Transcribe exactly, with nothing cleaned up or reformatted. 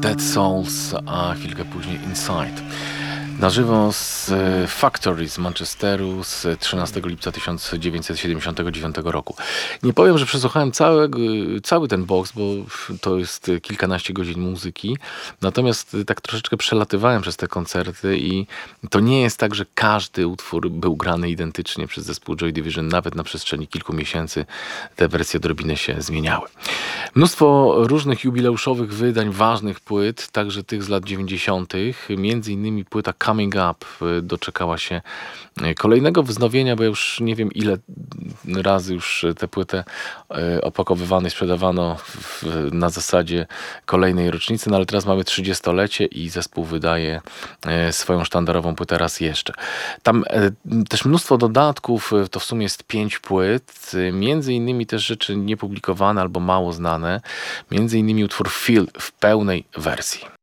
Dead Souls, a chwilkę później Inside. Na żywo z Factory z Manchesteru z trzynastego lipca tysiąc dziewięćset siedemdziesiątego dziewiątego roku. Nie powiem, że przesłuchałem całego, cały ten box, bo to jest kilkanaście godzin muzyki, natomiast tak troszeczkę przelatywałem przez te koncerty i to nie jest tak, że każdy utwór był grany identycznie przez zespół Joy Division, nawet na przestrzeni kilku miesięcy te wersje odrobinę się zmieniały. Mnóstwo różnych jubileuszowych wydań, ważnych płyt, także tych z lat dziewięćdziesiątych, między innymi płyta Coming Up doczekała się kolejnego wznowienia, bo ja już nie wiem ile razy już tę płytę opakowywano i sprzedawano w, na zasadzie kolejnej rocznicy, no ale teraz mamy trzydziestolecie i zespół wydaje swoją sztandarową płytę raz jeszcze. Tam też mnóstwo dodatków, to w sumie jest pięć płyt, między innymi też rzeczy niepublikowane albo mało znane, między innymi utwór Feel w pełnej wersji.